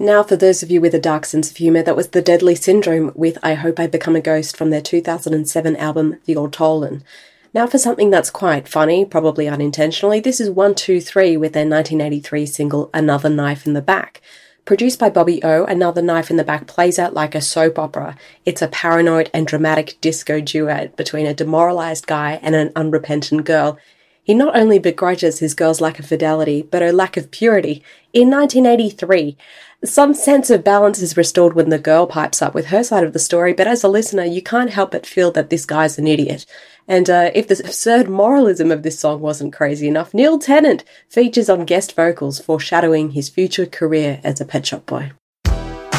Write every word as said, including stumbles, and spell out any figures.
Now, for those of you with a dark sense of humour, that was The Deadly Syndrome with I Hope I Become a Ghost from their two thousand seven album The Ortolan. Now for something that's quite funny, probably unintentionally, this is one two three with their nineteen eighty-three single Another Knife in the Back. Produced by Bobby O, Another Knife in the Back plays out like a soap opera. It's a paranoid and dramatic disco duet between a demoralised guy and an unrepentant girl. He not only begrudges his girl's lack of fidelity, but her lack of purity. In nineteen eighty-three, some sense of balance is restored when the girl pipes up with her side of the story, but as a listener, you can't help but feel that this guy's an idiot. And uh, if the absurd moralism of this song wasn't crazy enough, Neil Tennant features on guest vocals, foreshadowing his future career as a Pet Shop Boy.